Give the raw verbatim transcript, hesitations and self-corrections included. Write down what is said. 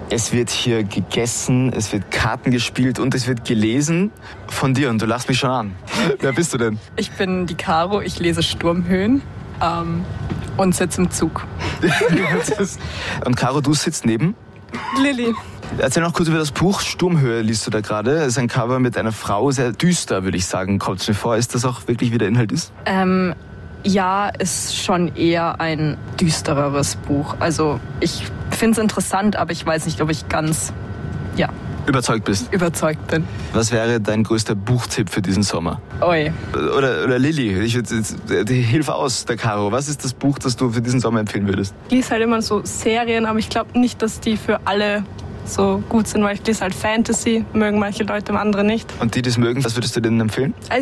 Es wird hier gegessen, es wird Karten gespielt und es wird gelesen von dir. Und du lachst mich schon an. Wer bist du denn? Ich bin die Caro, ich lese Sturmhöhen ähm, und sitze im Zug. Und Caro, du sitzt neben? Lilly. Erzähl noch kurz über das Buch. Sturmhöhe liest du da gerade. Es ist ein Cover mit einer Frau, sehr düster, würde ich sagen. Kommt es mir vor, ist das auch wirklich, wie der Inhalt ist? Ähm, ja, ist schon eher ein düstereres Buch. Also ich finde es interessant, aber ich weiß nicht, ob ich ganz, ja, Überzeugt bist. überzeugt bin. Was wäre dein größter Buchtipp für diesen Sommer? Oi. Oder, oder Lilly, ich würd, jetzt- die hilf aus, der Caro. Was ist das Buch, das du für diesen Sommer empfehlen würdest? Ich lese halt immer so Serien, aber ich glaube nicht, dass die für alle so gut sind, weil ich lese halt Fantasy, mögen manche Leute, andere nicht. Und die, die es mögen, was würdest du denen empfehlen?